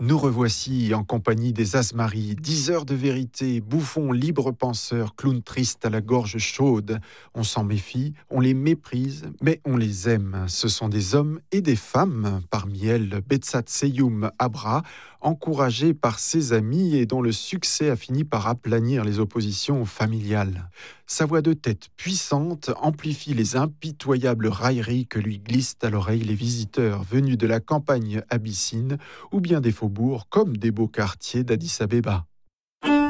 Nous revoici en compagnie des Asmaris, diseurs de vérité, bouffons, libres penseurs, clowns tristes à la gorge chaude. On s'en méfie, on les méprise, mais on les aime. Ce sont des hommes et des femmes, parmi elles Betsat Seyoum Abra, encouragée par ses amis et dont le succès a fini par aplanir les oppositions familiales. Sa voix de tête puissante amplifie les impitoyables railleries que lui glissent à l'oreille les visiteurs venus de la campagne abyssine ou bien des faubourgs comme des beaux quartiers d'Addis Abeba.